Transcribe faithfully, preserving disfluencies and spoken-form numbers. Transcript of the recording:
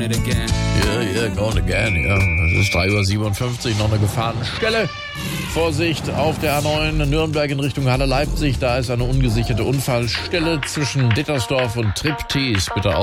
doing it again. Ja, yeah, yeah, going again, ja. Es ist drei Uhr siebenundfünfzig, noch eine Gefahrenstelle. Vorsicht auf der A neun Nürnberg in Richtung Halle Leipzig. Da ist eine ungesicherte Unfallstelle zwischen Dittersdorf und Triptis. Bitte